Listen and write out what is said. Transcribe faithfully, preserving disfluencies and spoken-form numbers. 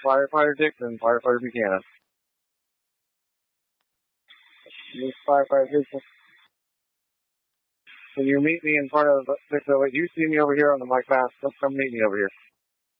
Firefighter Dixon, Firefighter Buchanan. This Firefighter Dixon. Can you meet me in front of the facility? You see me over here on the Mike Bass. Come meet me over here.